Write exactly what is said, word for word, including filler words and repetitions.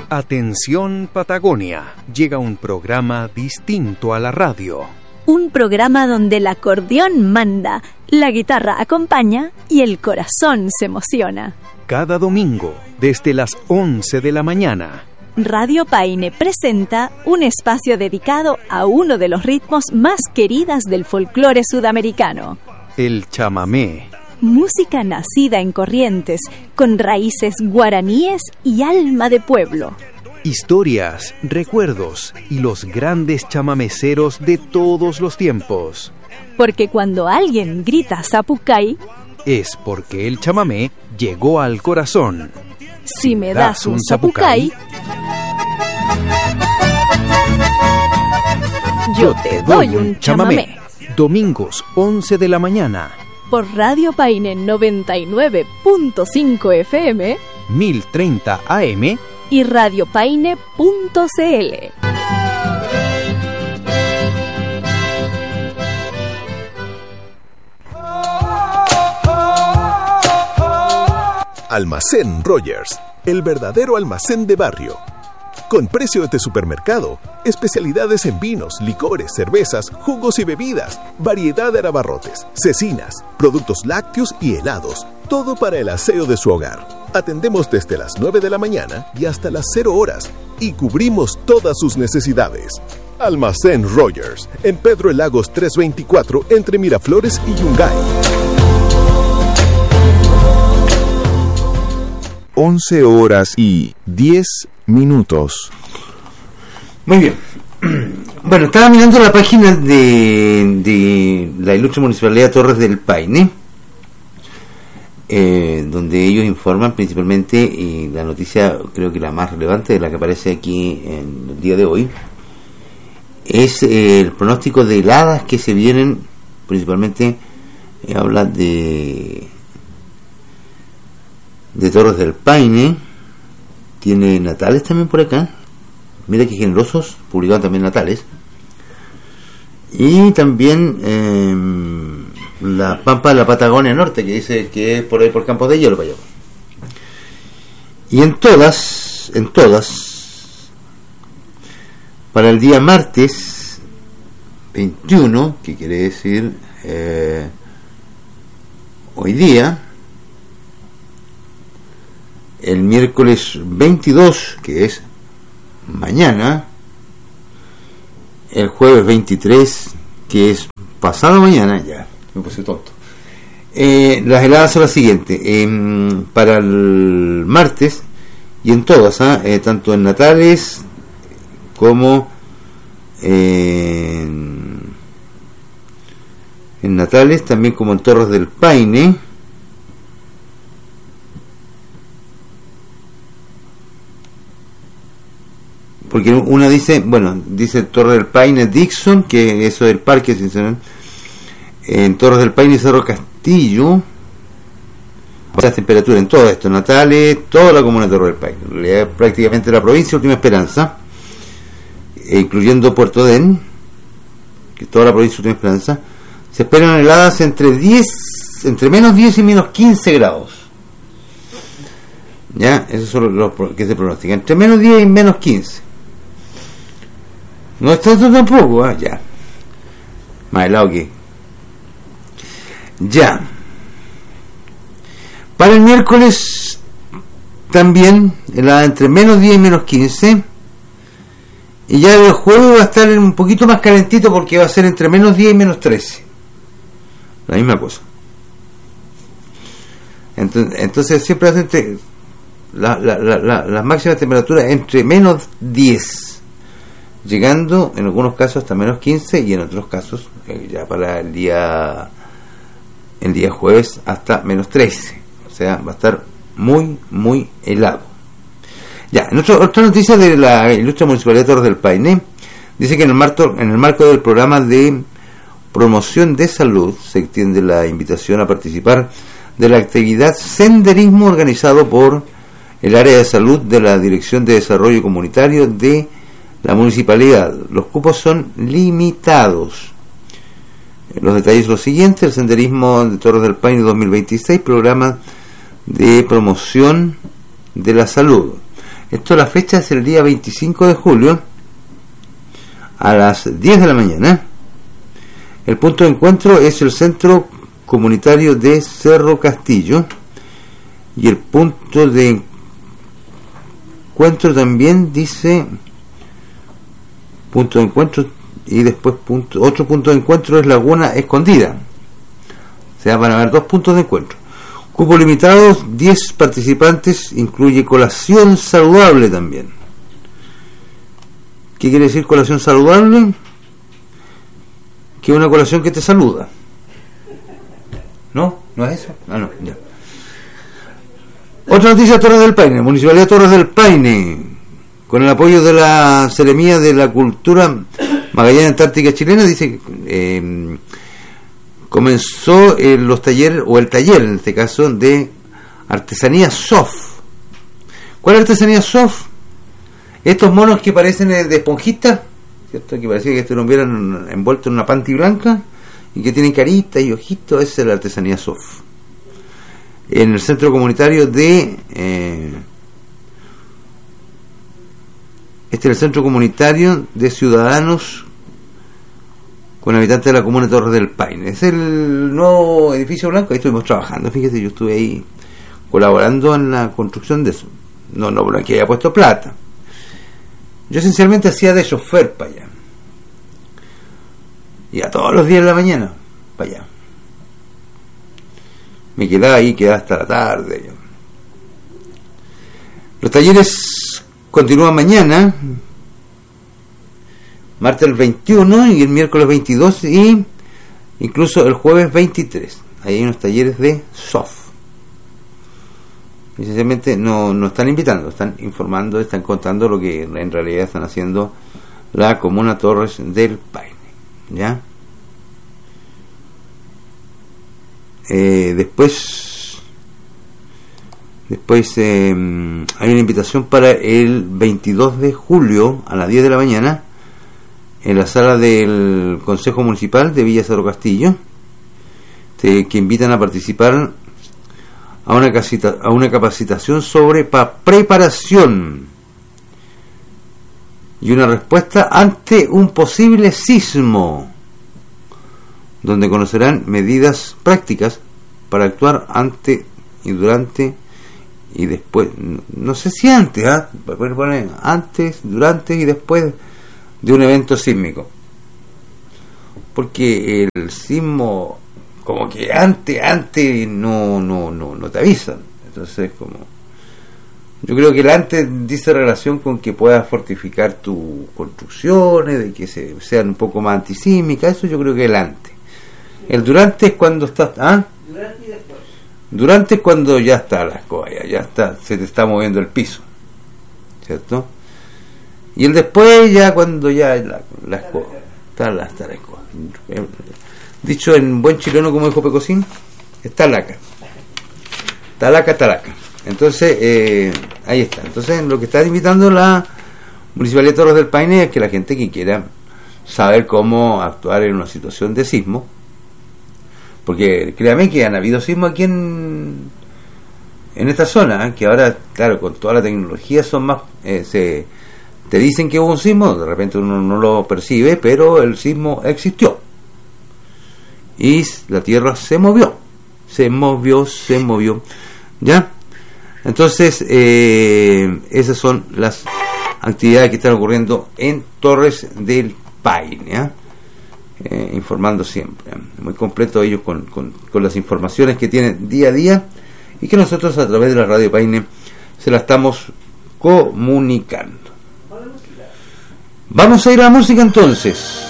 Atención Patagonia, llega un programa distinto a la radio. Un programa donde el acordeón manda, la guitarra acompaña y el corazón se emociona. Cada domingo, desde las once de la mañana. Radio Paine presenta un espacio dedicado a uno de los ritmos más queridas del folclore sudamericano. El chamamé. Música nacida en Corrientes, con raíces guaraníes y alma de pueblo. Historias, recuerdos y los grandes chamameceros de todos los tiempos. Porque cuando alguien grita Zapucay, es porque el chamamé llegó al corazón. Si, si me das un Zapucay, yo te doy un chamamé. Domingos, once de la mañana. Por Radio Paine noventa y nueve punto cinco F M, mil treinta A M y radiopaine punto c l. Almacén Rogers, el verdadero almacén de barrio. Con precios de supermercado, especialidades en vinos, licores, cervezas, jugos y bebidas, variedad de abarrotes, cecinas, productos lácteos y helados, todo para el aseo de su hogar. Atendemos desde las nueve de la mañana y hasta las cero horas y cubrimos todas sus necesidades. Almacén Rogers, en Pedro El Lagos trescientos veinticuatro, entre Miraflores y Yungay. once horas y diez minutos. Muy bien. Bueno, estaba mirando la página de, de la ilustre Municipalidad de Torres del Paine, eh, donde ellos informan principalmente, y la noticia creo que la más relevante de la que aparece aquí en el día de hoy, es eh, el pronóstico de heladas que se vienen, principalmente eh, habla de de Torres del Paine. Tiene Natales también por acá, mira qué generosos, publicaron también Natales, y también eh, la Pampa de la Patagonia Norte, que dice que es por ahí por Campos de Hielo para allá. Y en todas, en todas, para el día martes veintiuno, que quiere decir eh, hoy día, el miércoles veintidós, que es mañana, el jueves veintitrés, que es pasado mañana, ya, me puse tonto. Eh, las heladas son las siguientes. Eh, para el martes, y en todas, ¿eh? Eh, tanto en Natales como eh, en, en Natales, también como en Torres del Paine. Porque una dice, bueno, dice Torres del Paine Dixon, que eso del parque, sinceramente. En Torres del Paine y Cerro Castillo, las temperaturas en todo esto, Natales, toda la comuna de Torres del Paine, en realidad, prácticamente la provincia Última Esperanza, eh, incluyendo Puerto Den, que es toda la provincia Última Esperanza, se esperan heladas entre diez, entre menos diez y menos quince grados. Ya, eso es lo que se pronostica, entre menos diez y menos quince. No es tanto tampoco, ¿eh? Ya. Más helado que. Ya. Para el miércoles también helada entre menos diez y menos quince. Y ya el jueves va a estar un poquito más calentito porque va a ser entre menos diez y menos trece. La misma cosa. Entonces, entonces siempre hace entre la, la, la, la, las máximas temperaturas entre menos diez, llegando en algunos casos hasta menos quince, y en otros casos eh, ya para el día el día jueves hasta menos trece. O sea, va a estar muy muy helado. Ya, en otro, otra noticia de la ilustre Municipalidad de Torres del Paine, dice que en el marco, en el marco del programa de promoción de salud se extiende la invitación a participar de la actividad senderismo organizado por el área de salud de la Dirección de Desarrollo Comunitario de la municipalidad. Los cupos son limitados. Los detalles son los siguientes: el senderismo de Torres del Paine dos mil veintiséis, programa de promoción de la salud. Esto, la fecha es el día veinticinco de julio a las diez de la mañana. El punto de encuentro es el Centro Comunitario de Cerro Castillo, y el punto de encuentro también dice punto de encuentro, y después punto, otro punto de encuentro es Laguna Escondida. O sea, van a haber dos puntos de encuentro. Cupo limitado, diez participantes, incluye colación saludable también. ¿Qué quiere decir colación saludable? Que es una colación que te saluda. ¿No? ¿No es eso? Ah, no, ya. Otra noticia: Torres del Paine. Municipalidad de Torres del Paine, con el apoyo de la Seremía de la Cultura Magallanes Antártica Chilena, dice que eh, comenzó eh, los talleres, o el taller en este caso, de artesanía soft. ¿Cuál es artesanía soft? Estos monos que parecen de esponjita, ¿cierto? Que parecía que estuvieran envueltos en una panty blanca y que tienen carita y ojitos. Esa es la artesanía soft. En el centro comunitario de eh, este es el centro comunitario de ciudadanos con habitantes de la comuna de Torres del Paine. Es el nuevo edificio blanco. Ahí estuvimos trabajando, fíjese, yo estuve ahí colaborando en la construcción de eso. No, no, porque haya puesto plata. Yo esencialmente hacía de chofer para allá. Y a todos los días de la mañana para allá. Me quedaba ahí, quedaba hasta la tarde. Yo. Los talleres continúan mañana, martes el veintiuno y el miércoles veintidós, y incluso el jueves veintitrés. Ahí hay unos talleres de soft. Esencialmente no, no están invitando, están informando, están contando lo que en realidad están haciendo la comuna Torres del Paine. ¿Ya? Eh, después después eh, hay una invitación para el veintidós de julio a las diez de la mañana en la sala del Consejo Municipal de Villa Cerro Castillo, te, que invitan a participar a una, casita, a una capacitación sobre pa, preparación y una respuesta ante un posible sismo, donde conocerán medidas prácticas para actuar ante y durante y después, no sé si antes, ¿eh? poner antes, durante y después de un evento sísmico, porque el sismo como que antes, antes no, no, no, no te avisan. Entonces, como yo creo que el antes dice relación con que puedas fortificar tus construcciones, de que se, sean un poco más antisísmicas. Eso yo creo que el antes. El durante es cuando estás, ¿ah? Durante y después. Durante es cuando ya está la escoba, ya, ya está, se te está moviendo el piso, ¿cierto? Y el después ya cuando ya la, la escoba, está la, está la escoba. Dicho en buen chileno, como dijo Pecosín, está laca. Talaca, talaca. Entonces, eh, ahí está. Entonces, lo que está invitando la Municipalidad de Torres del Paine es que la gente que quiera saber cómo actuar en una situación de sismo, porque créame que han habido sismos aquí en en esta zona, ¿eh? Que ahora, claro, con toda la tecnología son más, eh, se te dicen que hubo un sismo, de repente uno no lo percibe, pero el sismo existió y la tierra se movió, se movió, se movió, ¿ya? Entonces, eh, esas son las actividades que están ocurriendo en Torres del Paine, ¿eh? Eh, informando siempre, ¿eh? Muy completo ellos con, con, con las informaciones que tienen día a día y que nosotros a través de la Radio Paine se la estamos comunicando. Vamos a ir a la música entonces.